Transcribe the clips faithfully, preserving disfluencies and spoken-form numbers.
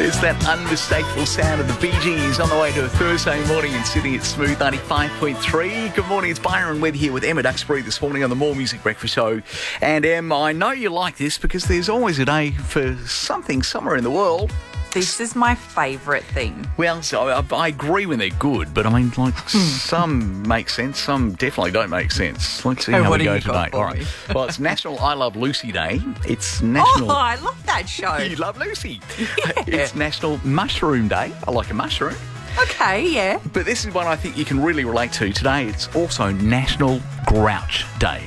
There's that unmistakable sound of the Bee Gees on the way to a Thursday morning in Sydney at Smooth ninety-five point three. Good morning, it's Byron Webb here with Emma Duxbury this morning on the More Music Breakfast Show. And Em, I know you like this because there's always a day for something somewhere in the world. This is my favourite thing. Well, so I, I agree when they're good, but I mean, like, some make sense, some definitely don't make sense. Let's see Oh, how what we do go you got today. for All right. me? Well, it's National I Love Lucy Day. It's National... Oh, I love that show. You love Lucy. Yeah. It's National Mushroom Day. I like a mushroom. Okay, yeah. But this is one I think you can really relate to. Today, it's also National Grouch Day.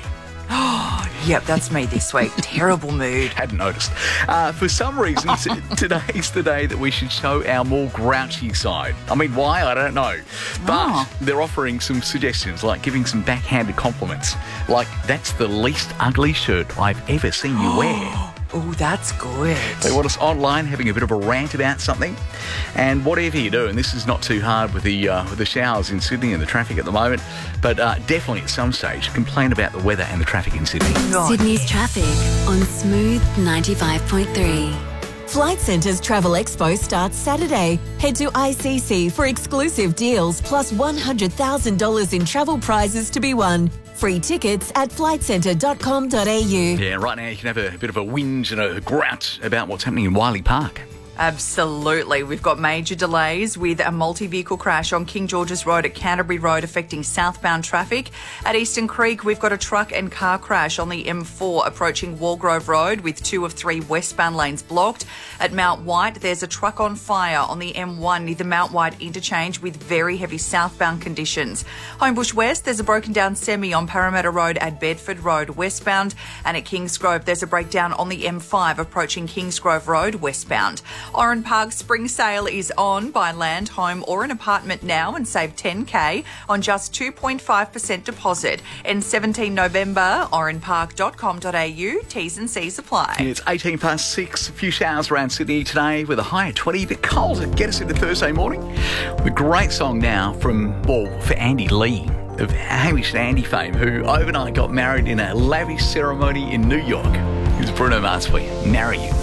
Yep, that's me this week. Terrible mood. Hadn't noticed. Uh, for some reason, t- today's the day that we should show our more grouchy side. I mean, why? I don't know. But Oh. they're offering some suggestions, like giving some backhanded compliments. Like, that's the least ugly shirt I've ever seen you wear. Oh, that's good. They want us online having a bit of a rant about something. And whatever you do, and this is not too hard with the uh, with the showers in Sydney and the traffic at the moment, but uh, definitely at some stage complain about the weather and the traffic in Sydney. God. Sydney's traffic on Smooth ninety-five point three. Flight Centre's Travel Expo starts Saturday. Head to I C C for exclusive deals plus one hundred thousand dollars in travel prizes to be won. Free tickets at flight centre dot com dot a u. Yeah, right now you can have a, a bit of a whinge and a grout about what's happening in Wiley Park. Absolutely. We've got major delays with a multi-vehicle crash on King George's Road at Canterbury Road affecting southbound traffic. At Eastern Creek, we've got a truck and car crash on the M four approaching Walgrove Road with two of three westbound lanes blocked. At Mount White, there's a truck on fire on the M one near the Mount White interchange with very heavy southbound conditions. Homebush West, there's a broken down semi on Parramatta Road at Bedford Road westbound. And at Kingsgrove, there's a breakdown on the M five approaching Kingsgrove Road westbound. Oran Park Spring Sale is on. Buy land, home or an apartment now and save ten K on just two point five percent deposit. End seventeenth November, oran park dot com dot a u. T's and C's apply. It's eighteen past six. A few showers around Sydney today with a high of twenty. A bit cold to get us into Thursday morning. With a great song now from, well, for Andy Lee of Hamish and Andy fame, who overnight got married in a lavish ceremony in New York. Here's Bruno Mars for you. Marry You.